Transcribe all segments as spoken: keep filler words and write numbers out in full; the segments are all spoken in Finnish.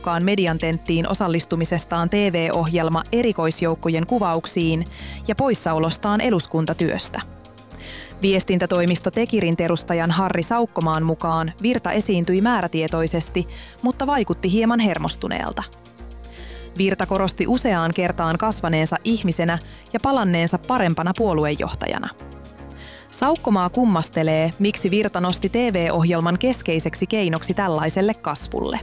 arvokkaan median tenttiin osallistumisestaan T V-ohjelma erikoisjoukkojen kuvauksiin ja poissaolostaan eduskuntatyöstä. Viestintätoimisto Tekirin perustajan Harri Saukkomaan mukaan Virta esiintyi määrätietoisesti, mutta vaikutti hieman hermostuneelta. Virta korosti useaan kertaan kasvaneensa ihmisenä ja palanneensa parempana puoluejohtajana. Saukkomaa kummastelee, miksi Virta nosti T V-ohjelman keskeiseksi keinoksi tällaiselle kasvulle.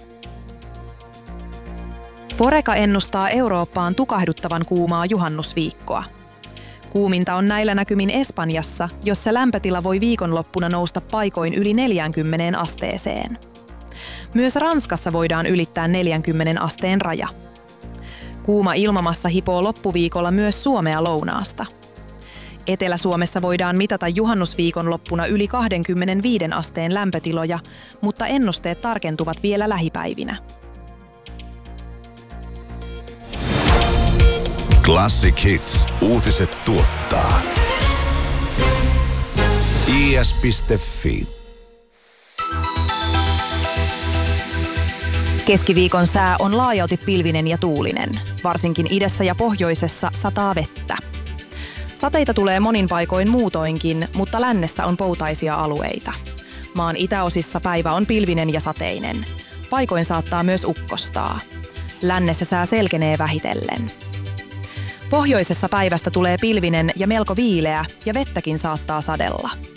Foreca ennustaa Eurooppaan tukahduttavan kuumaa juhannusviikkoa. Kuuminta on näillä näkymin Espanjassa, jossa lämpötila voi viikonloppuna nousta paikoin yli neljäänkymmeneen asteeseen. Myös Ranskassa voidaan ylittää neljänkymmenen asteen raja. Kuuma ilmamassa hipoo loppuviikolla myös Suomea lounaasta. Etelä-Suomessa voidaan mitata juhannusviikonloppuna yli kaksikymmentäviisi asteen lämpötiloja, mutta ennusteet tarkentuvat vielä lähipäivinä. Classic Hits. Uutiset tuottaa I S piste Fi. Keskiviikon sää on laajalti pilvinen ja tuulinen. Varsinkin idässä ja pohjoisessa sataa vettä. Sateita tulee monin paikoin muutoinkin, mutta lännessä on poutaisia alueita. Maan itäosissa päivä on pilvinen ja sateinen. Paikoin saattaa myös ukkostaa. Lännessä sää selkenee vähitellen. Pohjoisessa päivästä tulee pilvinen ja melko viileä ja vettäkin saattaa sadella.